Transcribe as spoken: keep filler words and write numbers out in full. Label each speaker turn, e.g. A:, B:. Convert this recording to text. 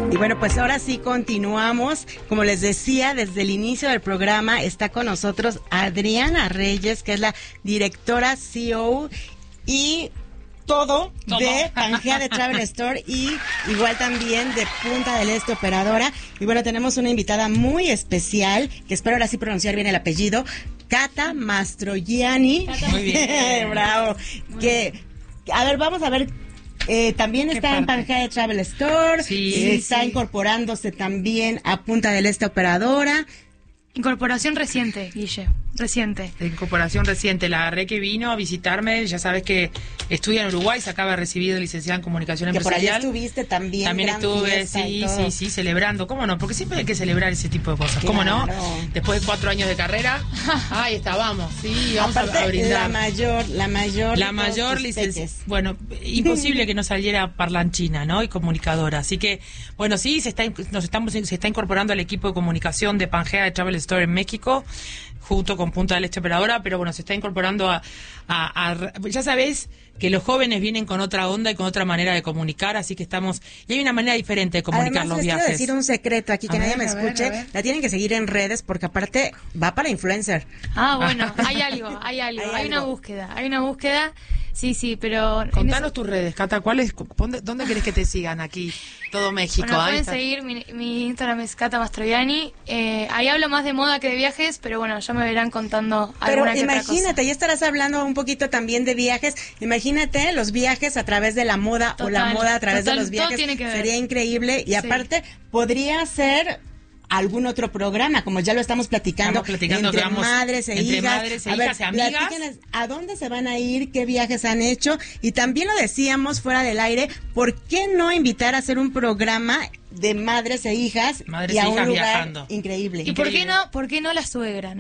A: Y bueno, pues ahora sí continuamos. Como les decía, desde el inicio del programa está con nosotros Adriana Reyes, que es la directora C E O y todo, todo de Pangea de Travel Store y igual también de Punta del Este Operadora. Y bueno, tenemos una invitada muy especial, que espero ahora sí pronunciar bien el apellido, Cata Mastroianni.
B: Muy bien.
A: Bravo.
B: Muy
A: que,
B: bien.
A: A ver, vamos a ver. Eh, también está en Pangea de Travel Store,
B: sí,
A: eh, está
B: sí.
A: incorporándose también a Punta del Este Operadora.
C: Incorporación reciente, Guille, reciente.
B: De incorporación reciente, la agarré que vino a visitarme, ya sabes que estudia en Uruguay, se acaba de recibir de licenciada en Comunicación
A: que
B: Empresarial.
A: Por allá estuviste también.
B: También estuve, sí, sí, sí, celebrando, ¿cómo no? Porque siempre hay que celebrar ese tipo de cosas, ¿cómo
A: claro.
B: no? Después de cuatro años de carrera, ahí estábamos, sí, vamos
A: Aparte,
B: a, a brindar.
A: La mayor, la mayor.
B: La mayor licenciada. Bueno, imposible que no saliera parlanchina, ¿no? Y comunicadora. Así que, bueno, sí, se está, nos estamos, se está incorporando al equipo de comunicación de Pangea de Travel Store en México, junto con Punta del Este Operadora, pero bueno, se está incorporando a, a, a, ya sabés que los jóvenes vienen con otra onda y con otra manera de comunicar, así que estamos, y hay una manera diferente de comunicar.
A: Además,
B: los
A: les
B: viajes.
A: Quiero decir un secreto aquí que
B: a
A: nadie
B: ver,
A: me
B: a
A: escuche,
B: ver,
A: la tienen que seguir en redes porque aparte va para influencer.
C: Ah, bueno, hay algo, hay algo, hay,
A: hay
C: una
A: algo.
C: búsqueda, hay una búsqueda, sí, sí, pero...
B: Contanos
C: ese...
B: tus redes, Cata, ¿cuál es, dónde, dónde querés que te sigan aquí, todo México?
C: Bueno,
B: ahí
C: pueden
B: está.
C: seguir, mi, mi Instagram es Cata Mastroianni, eh, ahí hablo más de moda que de viajes, pero bueno, ya me verán contando
A: Pero
C: alguna que otra
A: imagínate,
C: cosa.
A: ya estarás hablando un poquito también de viajes, imagínate los viajes a través de la moda
C: Total,
A: o la moda a través
C: total,
A: de los
C: todo
A: viajes,
C: tiene que ver.
A: sería increíble y
C: Sí.
A: aparte podría ser algún otro programa, como ya lo estamos platicando,
B: Estamos platicando
A: entre
B: que vamos
A: madres e
B: entre
A: hijas,
B: madres e
A: a ver,
B: hijas y amigas.
A: platíquenos a dónde se van a ir, qué viajes han hecho y también lo decíamos fuera del aire, ¿por qué no invitar a hacer un programa de madres e hijas
B: Madres
A: y
B: e
A: a un
B: hijas
A: lugar
B: viajando?
A: increíble?
C: ¿Y por qué no, por qué no la suegra?